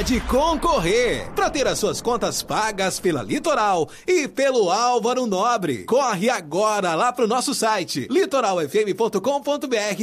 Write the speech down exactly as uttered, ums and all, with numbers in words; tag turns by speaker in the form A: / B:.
A: pode concorrer. Para ter as suas contas pagas pela Litoral e pelo Álvaro Nobre. Corre agora lá pro nosso site litoral f m ponto com ponto b r